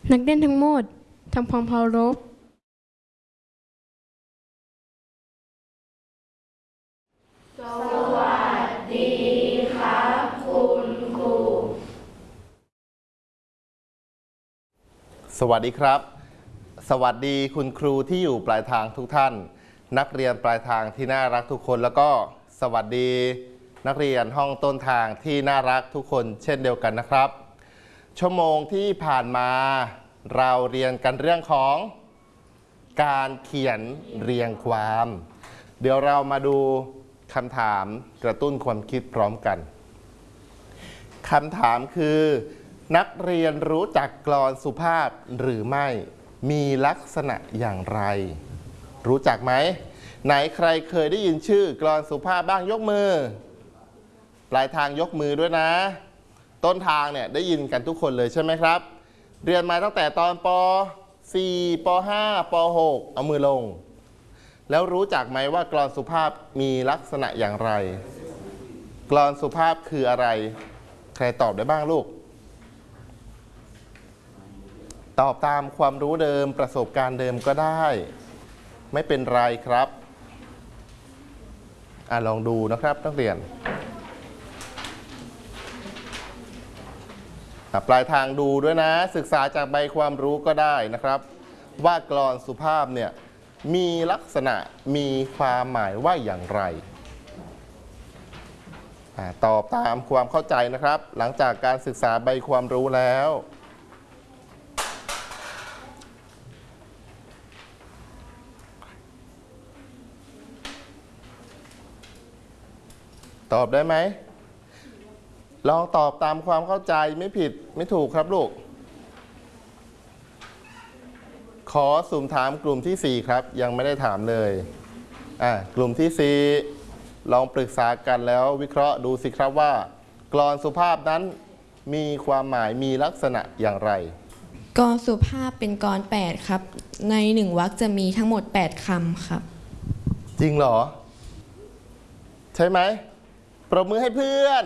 นักเรียนทั้งหมดทำความเคารพสวัสดีครับคุณครูสวัสดีครับสวัสดีคุณครูที่อยู่ปลายทางทุกท่านนักเรียนปลายทางที่น่ารักทุกคนแล้วก็สวัสดีนักเรียนห้องต้นทางที่น่ารักทุกคนเช่นเดียวกันนะครับชั่วโมงที่ผ่านมาเราเรียนกันเรื่องของการเขียนเรียงความเดี๋ยวเรามาดูคำถามกระตุ้นความคิดพร้อมกันคำถามคือนักเรียนรู้จักกลอนสุภาพหรือไม่มีลักษณะอย่างไรรู้จักไหมไหนใครเคยได้ยินชื่อกลอนสุภาพบ้างยกมือปลายทางยกมือด้วยนะต้นทางเนี่ยได้ยินกันทุกคนเลยใช่ไหมครับเรียนมาตั้งแต่ตอนป .4 ป .5 ป .6 เอามือลงแล้วรู้จักไหมว่ากลอนสุภาพมีลักษณะอย่างไรกลอนสุภาพคืออะไรใครตอบได้บ้างลูกตอบตามความรู้เดิมประสบการณ์เดิมก็ได้ไม่เป็นไรครับลองดูนะครับนักเรียนปลายทางดูด้วยนะศึกษาจากใบความรู้ก็ได้นะครับว่ากลอนสุภาพเนี่ยมีลักษณะมีความหมายว่าอย่างไรตอบตามความเข้าใจนะครับหลังจากการศึกษาใบความรู้แล้วตอบได้ไหมลองตอบตามความเข้าใจไม่ผิดไม่ถูกครับลูกขอสุ่มถามกลุ่มที่4ครับยังไม่ได้ถามเลยกลุ่มที่4ลองปรึกษากันแล้ววิเคราะห์ดูสิครับว่ากลอนสุภาพนั้นมีความหมายมีลักษณะอย่างไรกลอนสุภาพเป็นกลอน8ครับใน1วรรคจะมีทั้งหมด8คำครับจริงเหรอใช่ไหมปรบมือให้เพื่อน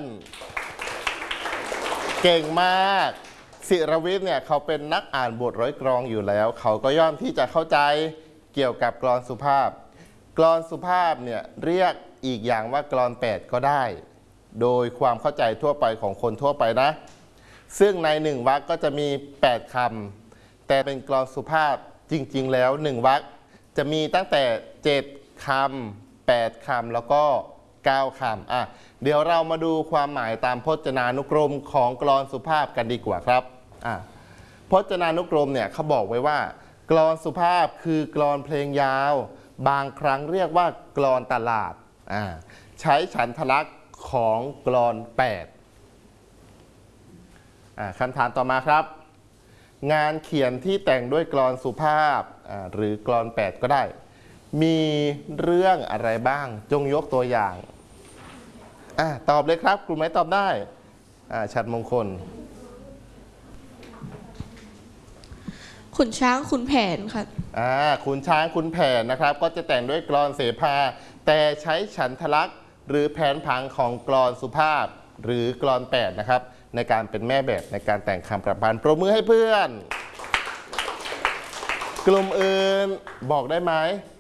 เก่งมากศิรวิทย์เนี่ยเขาเป็นนักอ่านบทร้อยกลองอยู่แล้วเขาก็ย่อมที่จะเข้าใจเกี่ยวกับกลอนสุภาพกลอนสุภาพเนี่ยเรียกอีกอย่างว่ากลอน8ก็ได้โดยความเข้าใจทั่วไปของคนทั่วไปนะซึ่งใน1วรรคก็จะมี8คำแต่เป็นกลอนสุภาพจริงๆแล้ว1วรรคจะมีตั้งแต่7คำ8คำแล้วก็9คำเดี๋ยวเรามาดูความหมายตามพจนานุกรมของกลอนสุภาพกันดีกว่าครับพจนานุกรมเนี่ยเขาบอกไว้ว่ากลอนสุภาพคือกลอนเพลงยาวบางครั้งเรียกว่ากลอนตลาดใช้ฉันทลักษณ์ของกลอน8คำถามต่อมาครับงานเขียนที่แต่งด้วยกลอนสุภาพหรือกลอน8ก็ได้มีเรื่องอะไรบ้างจงยกตัวอย่างตอบเลยครับกลุ่มไหนตอบได้ชัดมงคลขุนช้างขุนแผนครับขุนช้างขุนแผนนะครับก็จะแต่งด้วยกลอนเสภาแต่ใช้ฉันทลักษณ์หรือแผนผังของกลอนสุภาพหรือกลอน8นะครับในการเป็นแม่แบบในการแต่งคำประพันธ์ปรบมือให้เพื่อนกลุ่มอื่นบอกได้ไหม